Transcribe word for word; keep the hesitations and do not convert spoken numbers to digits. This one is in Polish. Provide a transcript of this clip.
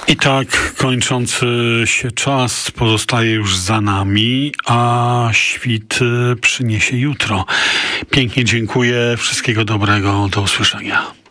I tak kończący się czas pozostaje już za nami, a świt przyniesie jutro. Pięknie dziękuję. Wszystkiego dobrego. Do usłyszenia.